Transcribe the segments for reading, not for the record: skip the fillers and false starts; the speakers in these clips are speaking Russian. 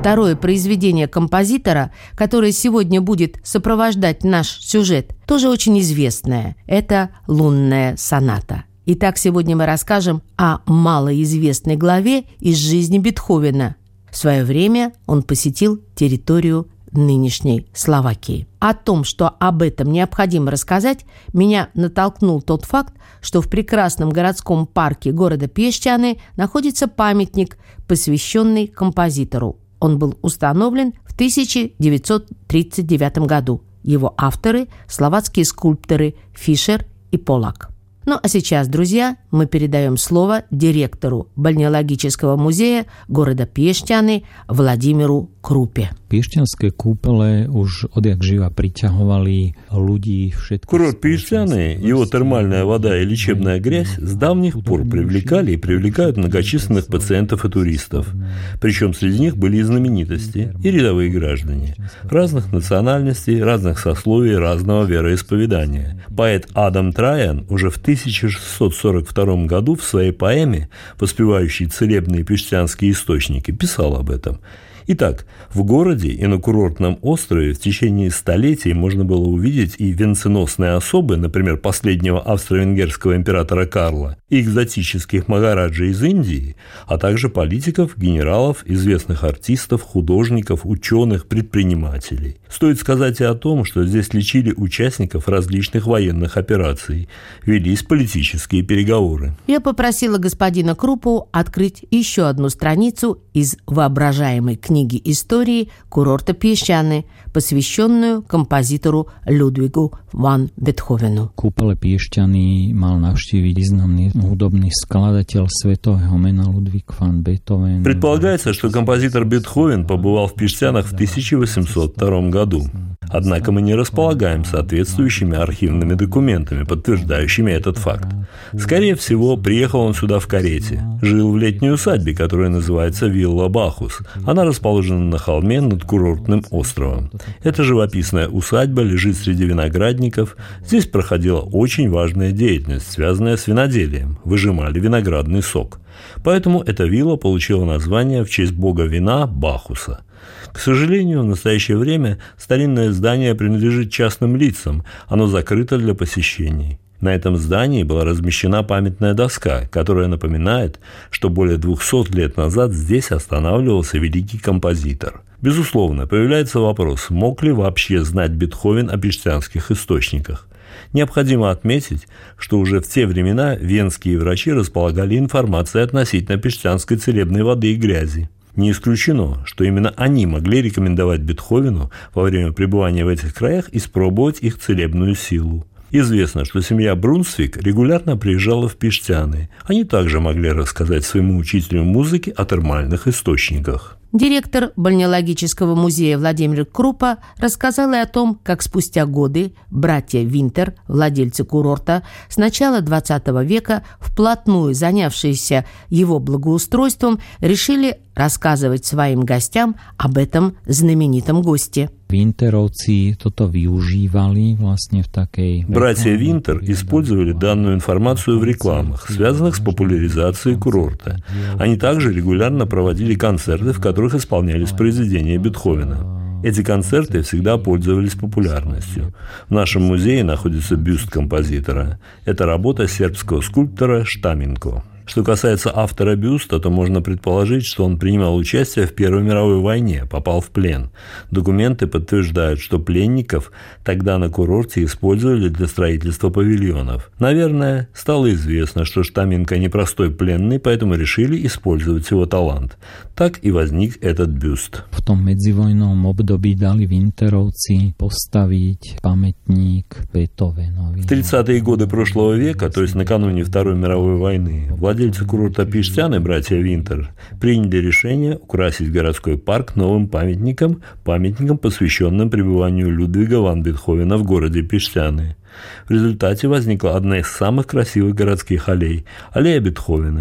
Второе произведение композитора, которое сегодня будет сопровождать наш сюжет, тоже очень известное. Это «Лунная соната». Итак, сегодня мы расскажем о малоизвестной главе из жизни Бетховена. В свое время он посетил территорию нынешней Словакии. О том, что об этом необходимо рассказать, меня натолкнул тот факт, что в прекрасном городском парке города Пещаны находится памятник, посвященный композитору. Он был установлен в 1939 году. Его авторы – словацкие скульпторы Фишер и Полак. Ну а сейчас, друзья, мы передаем слово директору Бальнеологического музея города Piešťany Vladimiru Krúpe. Piešťanské kúpele už odjak živa priťahovali ľudí všetkých. Курорт Piešťany, его термальная вода и лечебная грязь с давних пор привлекали и привлекают многочисленных пациентов и туристов. Причем среди них были и знаменитости, и рядовые граждане. Разных национальностей, разных сословий, разного вероисповедания. Поэт Адам Траян уже в 1642 году в своей поэме, воспевающей целебные пещтянские источники, писал об этом. Итак, в городе и на курортном острове в течение столетий можно было увидеть и венценосные особы, например, последнего австро-венгерского императора Карла, и экзотических магараджей из Индии, а также политиков, генералов, известных артистов, художников, ученых, предпринимателей. Стоит сказать и о том, что здесь лечили участников различных военных операций, велись политические переговоры. Я попросила господина Крупу открыть еще одну страницу из воображаемой книги истории курорта Piešťany, посвященную композитору Людвигу ван Бетховену. Kúpele Piešťany mal navštíviť významný hudobný skladateľ svetového mena Ludwig van Beethoven. Предполагается, что композитор Бетховен побывал в Пещтянах в 1802 году. Однако мы не располагаем соответствующими архивными документами, подтверждающими этот факт. Скорее всего, приехал он сюда в карете. Жил в летней усадьбе, которая называется Вилла Бахус. Она расположена на холме над курортным островом. Эта живописная усадьба лежит среди виноградников. Здесь проходила очень важная деятельность, связанная с виноделием. Выжимали виноградный сок. Поэтому эта вилла получила название в честь бога вина Бахуса. К сожалению, в настоящее время старинное здание принадлежит частным лицам, оно закрыто для посещений. На этом здании была размещена памятная доска, которая напоминает, что более 200 лет назад здесь останавливался великий композитор. Безусловно, появляется вопрос, мог ли вообще знать Бетховен о пещтянских источниках. Необходимо отметить, что уже в те времена венские врачи располагали информацией относительно пещтянской целебной воды и грязи. Не исключено, что именно они могли рекомендовать Бетховену во время пребывания в этих краях испробовать их целебную силу. Известно, что семья Брунсвик регулярно приезжала в Пещтяны. Они также могли рассказать своему учителю музыки о термальных источниках. Директор Бальнеологического музея Владимир Крупа рассказал и о том, как спустя годы братья Винтер, владельцы курорта, с начала XX века, вплотную занявшиеся его благоустройством, решили рассказывать своим гостям об этом знаменитом госте. Винтеровцы toto využívali vlastne v takej... Братья Винтер использовали данную информацию в рекламах, связанных с популяризацией курорта. Они также регулярно проводили концерты, в которых исполнялись произведения Бетховена. Эти концерты всегда пользовались популярностью. В нашем музее находится бюст композитора. Это работа сербского скульптора Штаменко. Что касается автора бюста, то можно предположить, что он принимал участие в Первой мировой войне, попал в плен. Документы подтверждают, что пленников тогда на курорте использовали для строительства павильонов. Наверное, стало известно, что Штаменко непростой пленный, поэтому решили использовать его талант. Так и возник этот бюст. В том medzivojnom období dali Winterovci postaviť pamätník Beethovenovi. В 30-е годы прошлого века, то есть накануне Второй мировой войны, владельцы курорта Пещтяны, братья Винтер, приняли решение украсить городской парк новым памятником, посвященным пребыванию Людвига ван Бетховена в городе Пещтяны. В результате возникла одна из самых красивых городских аллей – аллея Бетховена.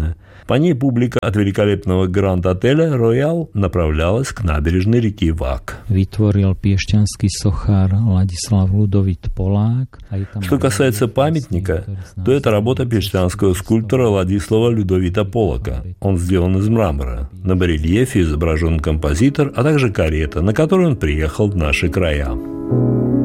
По ней публика от великолепного гранд-отеля «Роял» направлялась к набережной реки Вак. Vytvoril piešťanský sochár Ladislav Ľudovít Polák. Что касается памятника, то это работа пиштянского скульптора Ладислава Людовита Полака. Он сделан из мрамора. На барельефе изображен композитор, а также карета, на которой он приехал в наши края.